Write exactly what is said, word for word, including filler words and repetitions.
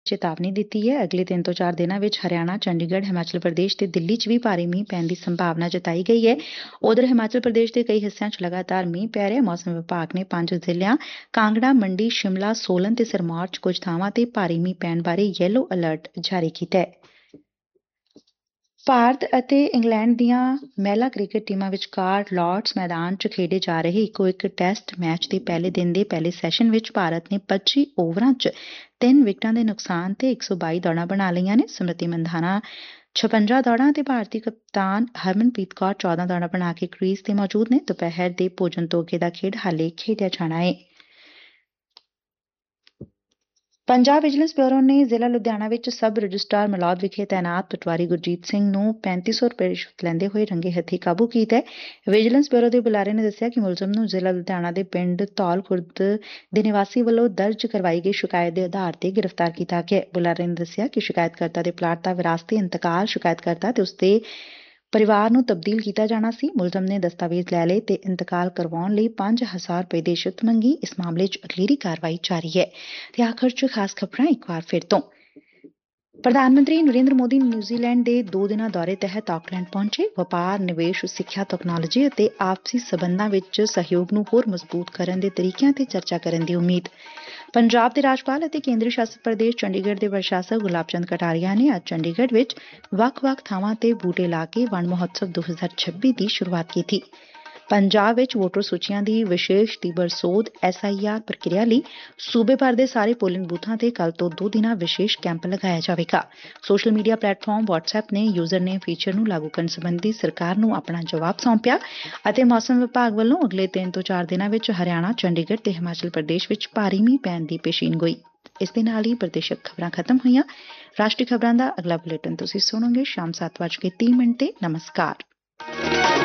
ਚੇਤਾਵਨੀ ਦਿੱਤੀ ਹੈ। ਅਗਲੇ ਤਿੰਨ ਤੋਂ ਚਾਰ ਦਿਨਾਂ ਵਿੱਚ ਹਰਿਆਣਾ, ਚੰਡੀਗੜ੍ਹ, ਹਿਮਾਚਲ ਪ੍ਰਦੇਸ਼ ਤੇ ਦਿੱਲੀ 'ਚ ਵੀ ਭਾਰੀ ਮੀਂਹ ਪੈਣ ਦੀ ਸੰਭਾਵਨਾ ਜਤਾਈ ਗਈ ਹੈ। ਉਧਰ ਹਿਮਾਚਲ ਪ੍ਰਦੇਸ਼ ਦੇ ਕਈ ਹਿੱਸਿਆਂ 'ਚ ਲਗਾਤਾਰ ਮੀਂਹ ਪੈ ਰਿਹਾ। ਮੌਸਮ ਵਿਭਾਗ ਨੇ ਪੰਜ ਜ਼ਿਲ੍ਹਿਆਂ ਕਾਂਗੜਾ, ਮੰਡੀ, ਸ਼ਿਮਲਾ, ਸੋਲਨ ਤੇ ਸਿਰਮੌਰ 'ਚ ਕੁਝ ਥਾਵਾਂ ਤੇ ਭਾਰੀ ਮੀਂਹ ਪੈਣ ਬਾਰੇ ਯੈਲੋ ਅਲਰਟ ਜਾਰੀ ਕੀਤਾ ਹੈ। ਭਾਰਤ ਅਤੇ ਇੰਗਲੈਂਡ ਦੀਆਂ ਮਹਿਲਾ ਕ੍ਰਿਕਟ ਟੀਮਾਂ ਵਿਚਕਾਰ ਲਾਰਡਸ ਮੈਦਾਨ 'ਚ ਖੇਡੇ ਜਾ ਰਹੇ ਇੱਕੋ ਇੱਕ ਟੈਸਟ ਮੈਚ ਦੇ ਪਹਿਲੇ ਦਿਨ ਦੇ ਪਹਿਲੇ ਸੈਸ਼ਨ ਵਿੱਚ ਭਾਰਤ ਨੇ ਪੱਚੀ ਓਵਰਾਂ 'ਚ ਤਿੰਨ ਵਿਕਟਾਂ ਦੇ ਨੁਕਸਾਨ ਤੇ ਇੱਕ ਸੌ ਬਾਈ ਦੌੜਾਂ ਬਣਾ ਲਈਆਂ ਨੇ। ਸਮ੍ਰਿਤੀ ਮੰਧਾਨਾ ਛਪੰਜਾ ਦੌੜਾਂ ਤੇ ਭਾਰਤੀ ਕਪਤਾਨ ਹਰਮਨਪ੍ਰੀਤ ਕੌਰ ਚੌਦਾਂ ਦੌੜਾਂ ਬਣਾ ਕੇ ਕ੍ਰੀਜ਼ ਤੇ ਮੌਜੂਦ ਨੇ। ਦੁਪਹਿਰ ਦੇ ਭੋਜਨ ਤੋਂ ਅੱਗੇ ਦਾ ਖੇਡ ਹਾਲੇ ਖੇਡਿਆ ਜਾਣਾ ਏ। ਪੰਜਾਬ ਵਿਜੀਲੈਂਸ ਬਿਊਰੋ ਨੇ ਜ਼ਿਲ੍ਹਾ ਲੁਧਿਆਣਾ ਵਿੱਚ ਸਬ ਰਜਿਸਟਰਾਰ ਮਲੌਦ ਵਿਖੇ ਤਾਇਨਾਤ ਪਟਵਾਰੀ ਗੁਰਜੀਤ ਸਿੰਘ ਨੂੰ ਪੈਂਤੀ ਸੌ ਰੁਪਏ ਰਿਸ਼ਵਤ ਲੈਂਦੇ ਹੋਏ ਰੰਗੇ ਹੱਥੀਂ ਕਾਬੂ ਕੀਤਾ ਹੈ। ਵਿਜੀਲੈਂਸ ਬਿਊਰੋ ਦੇ ਬੁਲਾਰੇ ਨੇ ਦੱਸਿਆ ਕਿ ਮੁਲਜ਼ਮ ਨੂੰ ਜ਼ਿਲ੍ਹਾ ਲੁਧਿਆਣਾ ਦੇ ਪਿੰਡ ਧੌਲ ਖੁਰਦ ਦੇ ਨਿਵਾਸੀ ਵੱਲੋਂ ਦਰਜ ਕਰਵਾਈ ਗਈ ਸ਼ਿਕਾਇਤ ਦੇ ਆਧਾਰ ਤੇ ਗ੍ਰਿਫਤਾਰ ਕੀਤਾ ਗਿਆ। ਬੁਲਾਰੇ ਨੇ ਦੱਸਿਆ ਕਿ ਸ਼ਿਕਾਇਤਕਰਤਾ ਦੇ ਪਲਾਟ ਦਾ ਵਿਰਾਸਤੀ ਇੰਤਕਾਲ ਸ਼ਿਕਾਇਤਕਰਤਾ ਤੇ ਉਸਦੇ ਪਰਿਵਾਰ ਨੂੰ ਤਬਦੀਲ ਕੀਤਾ ਜਾਣਾ ਸੀ। ਮੁਲਜ਼ਮ ਨੇ ਦਸਤਾਵੇਜ਼ ਲੈ ਲਏ ਤੇ ਇੰਤਕਾਲ ਕਰਵਾਉਣ ਲਈ ਪੰਜ ਹਜ਼ਾਰ ਰੁਪਏ ਦੀ ਰਿਸ਼ਵਤ ਮੰਗੀ। ਇਸ ਮਾਮਲੇ 'ਚ ਅਗਲੇਰੀ ਕਾਰਵਾਈ ਜਾਰੀ ਹੈ। ਤੇ ਆਖਰ 'ਚ ਖਾਸ ਖਬਰਾਂ ਇੱਕ ਵਾਰ ਫਿਰ ਤੋਂ। ਪ੍ਰਧਾਨ ਮੰਤਰੀ ਨਰਿੰਦਰ ਮੋਦੀ ਨਿਊਜ਼ੀਲੈਂਡ ਦੇ ਦੋ ਦਿਨਾਂ ਦੌਰੇ ਤਹਿਤ ਆਕਲੈਂਡ ਪਹੁੰਚੇ। ਵਪਾਰ, ਨਿਵੇਸ਼, ਸਿੱਖਿਆ, ਤਕਨਾਲੋਜੀ ਅਤੇ ਆਪਸੀ ਸਬੰਧਾਂ ਵਿੱਚ ਸਹਿਯੋਗ ਨੂੰ ਹੋਰ ਮਜ਼ਬੂਤ ਕਰਨ ਦੇ ਤਰੀਕਿਆਂ ਤੇ ਚਰਚਾ ਕਰਨ ਦੀ ਉਮੀਦ। ਪੰਜਾਬ ਦੇ ਰਾਜਪਾਲ ਅਤੇ ਕੇਂਦਰੀ ਸ਼ਾਸਤ ਪ੍ਰਦੇਸ਼ ਚੰਡੀਗੜ੍ਹ ਦੇ ਪ੍ਰਸ਼ਾਸਕ ਗੁਲਾਬ ਚੰਦ ਕਟਾਰੀਆ ਨੇ ਅੱਜ ਚੰਡੀਗੜ੍ਹ ਵਿੱਚ ਵੱਖ-ਵੱਖ ਥਾਵਾਂ ਤੇ ਬੂਟੇ ਲਾ ਕੇ ਵਣ ਮਹੋਤਸਵ ਦੋ ਹਜ਼ਾਰ ਛੱਬੀ ਦੀ ਸ਼ੁਰੂਆਤ ਕੀਤੀ। ਪੰਜਾਬ ਵਿੱਚ ਵੋਟਰ ਸੂਚੀਆਂ ਦੀ ਵਿਸ਼ੇਸ਼ ਤੀਬਰ ਸੋਧ ਐਸ ਆਈ ਆਰ ਪ੍ਰਕਿਰਿਆ ਲਈ ਸੂਬੇ ਭਰ ਦੇ ਸਾਰੇ ਪੋਲਿੰਗ ਬੂਥਾਂ ਤੇ ਕੱਲ੍ਹ ਤੋਂ ਦੋ ਦਿਨਾਂ ਵਿਸ਼ੇਸ਼ ਕੈਂਪ ਲਗਾਇਆ ਜਾਵੇਗਾ। ਸੋਸ਼ਲ ਮੀਡੀਆ ਪਲੇਟਫਾਰਮ ਵਟਸਐਪ ਨੇ ਯੂਜ਼ਰ ਨੇਮ ਫੀਚਰ ਨੂੰ ਲਾਗੂ ਕਰਨ ਸੰਬੰਧੀ ਸਰਕਾਰ ਨੂੰ ਆਪਣਾ ਜਵਾਬ ਸੌਂਪਿਆ ਅਤੇ ਮੌਸਮ ਵਿਭਾਗ ਵੱਲੋਂ ਅਗਲੇ ਤਿੰਨ ਤੋਂ ਚਾਰ ਦਿਨਾਂ ਵਿੱਚ ਹਰਿਆਣਾ, ਚੰਡੀਗੜ੍ਹ ਤੇ ਹਿਮਾਚਲ ਪ੍ਰਦੇਸ਼ ਵਿੱਚ ਭਾਰੀ ਮੀਂਹ ਪੈਣ ਦੀ ਪੇਸ਼ੀਨਗੋਈ। ਇਸ ਦੇ ਨਾਲ ਹੀ ਪ੍ਰਦੇਸ਼ਕ ਖਬਰਾਂ ਖਤਮ ਹੋਈਆਂ। ਰਾਸ਼ਟਰੀ ਖਬਰਾਂ ਦਾ ਅਗਲਾ ਬੁਲੇਟਿਨ ਤੁਸੀਂ ਸੁਣੋਗੇ ਸ਼ਾਮ ਸੱਤ ਵੱਜ ਕੇ ਤੀਹ ਮਿੰਟ ਤੇ। ਨਮਸਕਾਰ।